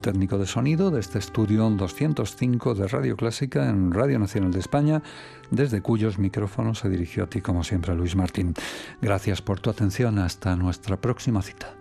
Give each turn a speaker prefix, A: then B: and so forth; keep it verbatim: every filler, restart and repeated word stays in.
A: técnico de sonido de este estudio doscientos cinco de Radio Clásica en Radio Nacional de España, desde cuyos micrófonos se dirigió a ti como siempre Luis Martín. Gracias por tu atención. Hasta nuestra próxima cita.